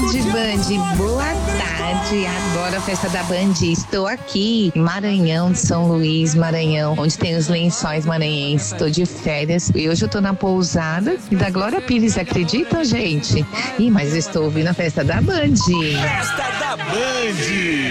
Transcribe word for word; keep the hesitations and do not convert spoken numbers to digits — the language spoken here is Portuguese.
tarde, Band. Boa tarde. Agora a festa da Band. Estou aqui em Maranhão, de São Luís, Maranhão, onde tem os lençóis maranhenses. Estou de férias e hoje eu tô na pousada e da Glória Pires. Acreditam, gente? Ih, mas eu estou ouvindo a festa da Band. Festa da Band.